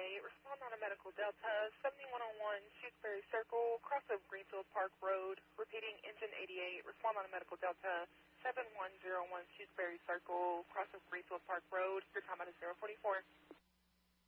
88, respond on a medical Delta, 7101 Shutesbury Circle, cross of Greenfield Park Road. Repeating, engine 88, respond on a medical Delta, 7101 Shutesbury Circle, cross of Greenfield Park Road. Your time out is 044.